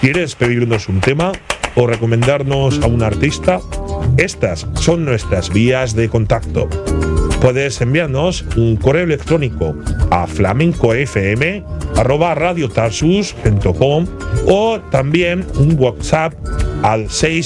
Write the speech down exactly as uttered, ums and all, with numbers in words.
¿Quieres pedirnos un tema o recomendarnos a un artista? Estas son nuestras vías de contacto. Puedes enviarnos un correo electrónico a flamencofm arroba radiotarsus punto com o también un WhatsApp al seis